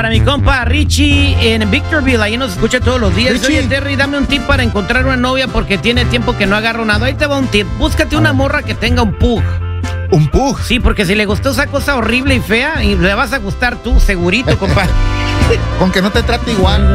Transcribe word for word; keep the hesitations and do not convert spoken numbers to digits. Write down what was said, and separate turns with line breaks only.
para mi compa Richie en Victorville, ahí nos escucha todos los días.
Richie.
Oye, Terry, dame un tip para encontrar una novia porque tiene tiempo que no agarro nada. Ahí te va un tip, búscate una morra que tenga un pug.
¿Un pug?
Sí, porque si le gustó esa cosa horrible y fea, y le vas a gustar tú, segurito, compa.
Con que no te trate igual.